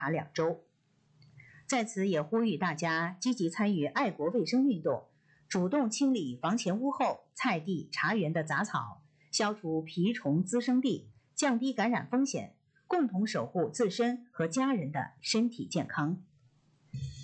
2周。在此也呼吁大家积极参与爱国卫生运动，主动清理房前屋后、菜地、茶园的杂草，消除蜱虫滋生地，降低感染风险，共同守护自身和家人的身体健康。